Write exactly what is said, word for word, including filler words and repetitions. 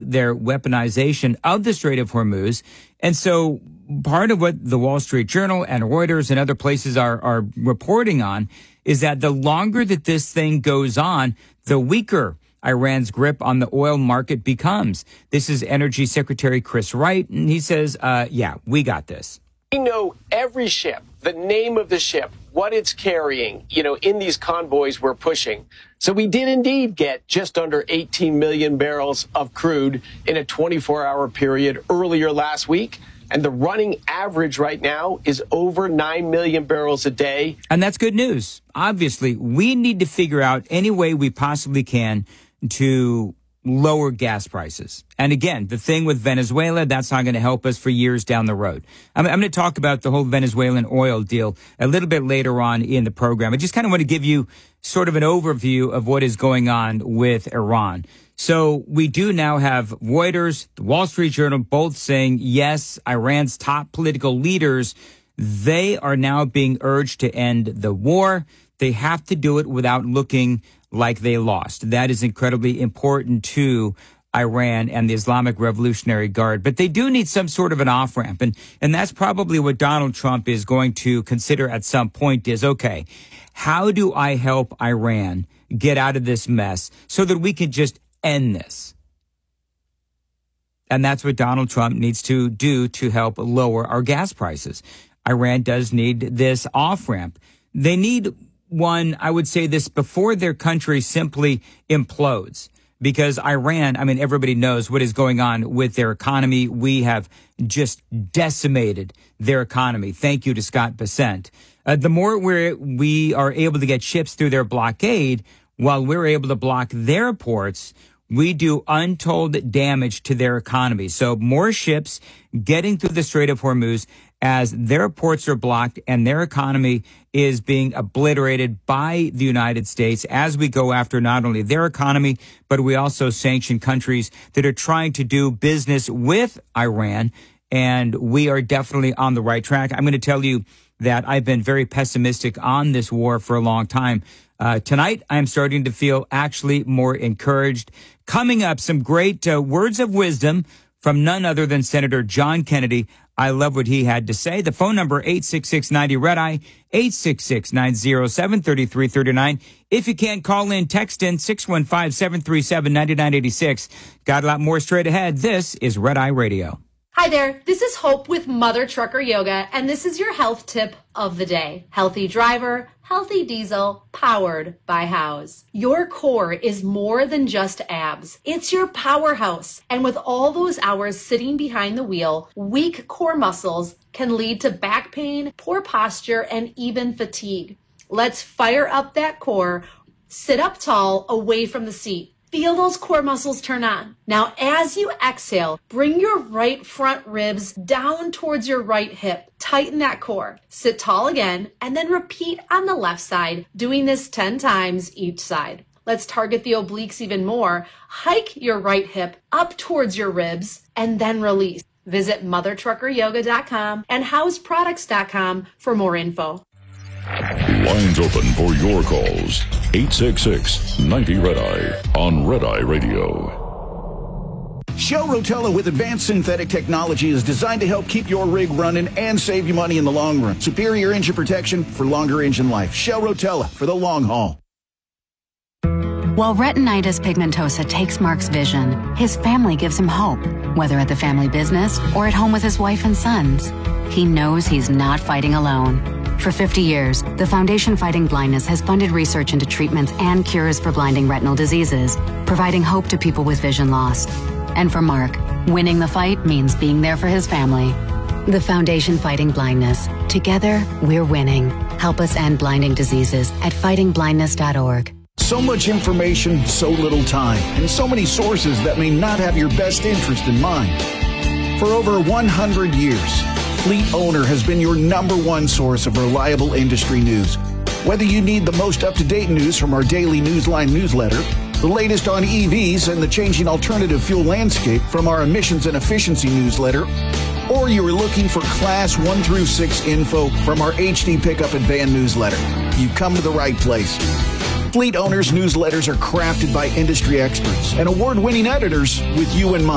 their weaponization of the Strait of Hormuz. And so part of what the Wall Street Journal and Reuters and other places are, are reporting on is that the longer that this thing goes on, the weaker Iran's grip on the oil market becomes. This is Energy Secretary Chris Wright, and he says, uh, yeah, we got this. We know every ship, the name of the ship, what it's carrying, you know, in these convoys we're pushing. So we did indeed get just under eighteen million barrels of crude in a twenty-four hour period earlier last week. And the running average right now is over nine million barrels a day. And that's good news. Obviously, we need to figure out any way we possibly can to lower gas prices. And again, the thing with Venezuela, that's not going to help us for years down the road. I'm, I'm going to talk about the whole Venezuelan oil deal a little bit later on in the program. I just kind of want to give you sort of an overview of what is going on with Iran. So we do now have Reuters, the Wall Street Journal, both saying, yes, Iran's top political leaders, they are now being urged to end the war. They have to do it without looking like they lost. That is incredibly important to Iran and the Islamic Revolutionary Guard. But they do need some sort of an off-ramp. And, and that's probably what Donald Trump is going to consider at some point is, okay, how do I help Iran get out of this mess so that we can just end this? And that's what Donald Trump needs to do to help lower our gas prices. Iran does need this off-ramp. They need one, I would say this, before their country simply implodes. Because Iran, I mean, everybody knows what is going on with their economy. We have just decimated their economy. Thank you to Scott Bessent. Uh, the more we're, we are able to get ships through their blockade, while we're able to block their ports, we do untold damage to their economy. So more ships getting through the Strait of Hormuz as their ports are blocked and their economy is being obliterated by the United States as we go after not only their economy, but we also sanction countries that are trying to do business with Iran. And we are definitely on the right track. I'm going to tell you that I've been very pessimistic on this war for a long time. Uh, tonight, I'm starting to feel actually more encouraged. Coming up, some great uh, words of wisdom from none other than Senator John Kennedy. I love what he had to say. The phone number, eight six six ninety red eye, eight six six nine zero seven three three three nine. If you can't call in, text in six one five seven three seven nine nine eight six. Got a lot more straight ahead. This is Red Eye Radio. Hi there, this is Hope with Mother Trucker Yoga, and this is your health tip of the day. Healthy driver, healthy diesel, powered by House. Your core is more than just abs. It's your powerhouse. And with all those hours sitting behind the wheel, weak core muscles can lead to back pain, poor posture, and even fatigue. Let's fire up that core. Sit up tall, away from the seat. Feel those core muscles turn on. Now, as you exhale, bring your right front ribs down towards your right hip. Tighten that core. Sit tall again, and then repeat on the left side, doing this ten times each side. Let's target the obliques even more. Hike your right hip up towards your ribs, and then release. Visit mother trucker yoga dot com and house products dot com for more info. Lines open for your calls. eight six six ninety red eye on Red Eye Radio. Shell Rotella with advanced synthetic technology is designed to help keep your rig running and save you money in the long run. Superior engine protection for longer engine life. Shell Rotella for the long haul. While retinitis pigmentosa takes Mark's vision, his family gives him hope, whether at the family business or at home with his wife and sons. He knows he's not fighting alone. For fifty years, the Foundation Fighting Blindness has funded research into treatments and cures for blinding retinal diseases, providing hope to people with vision loss. And for Mark, winning the fight means being there for his family. The Foundation Fighting Blindness. Together, we're winning. Help us end blinding diseases at fighting blindness dot org. So much information, so little time, and so many sources that may not have your best interest in mind. For over one hundred years, Fleet Owner has been your number one source of reliable industry news. Whether you need the most up-to-date news from our daily Newsline newsletter, the latest on E Vs and the changing alternative fuel landscape from our emissions and efficiency newsletter, or you are looking for Class one through six info from our H D Pickup and Van newsletter, you've come to the right place. Fleet Owners newsletters are crafted by industry experts and award-winning editors with you in mind.